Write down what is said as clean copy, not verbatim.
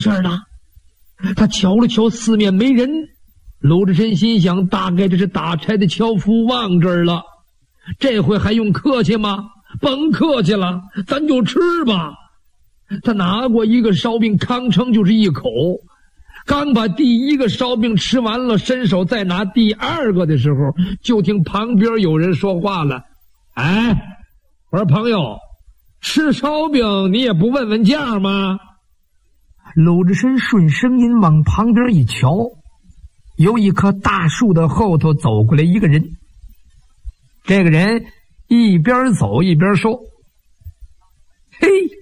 这儿呢。他瞧了瞧四面没人，鲁智深心想，大概这是打柴的樵夫忘这儿了，这回还用客气吗？甭客气了，咱就吃吧。他拿过一个烧饼，吭称就是一口，刚把第一个烧饼吃完了，伸手再拿第二个的时候，就听旁边有人说话了：“哎，我说朋友，吃烧饼你也不问问价吗？”鲁智深顺声音往旁边一瞧，由一棵大树的后头走过来一个人。这个人一边走一边说：“嘿，